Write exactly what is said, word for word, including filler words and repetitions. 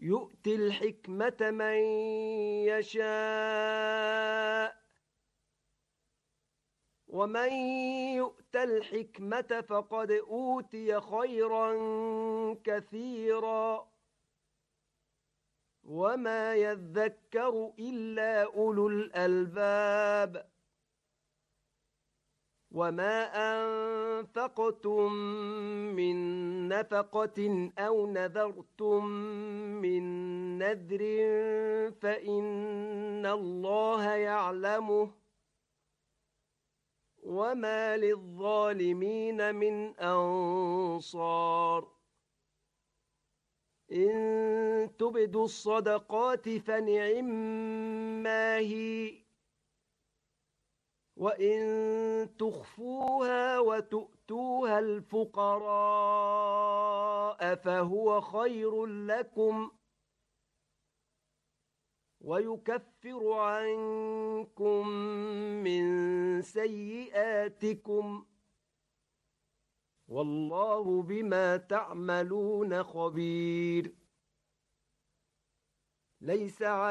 يؤتي الحكمة من يشاء ومن يؤت الحكمة فقد أوتي خيرا كثيرا وما يذكر إلا أولو الألباب وما أنفقتم من نفقة أو نذرتم من نذر فإن الله يعلمه وما للظالمين من أنصار إن تبدوا الصدقات فنعما هي وإن تخفوها وتؤتوها الفقراء فهو خير لكم ويكفر عنكم من سيئاتكم والله بما تعملون خبير ليس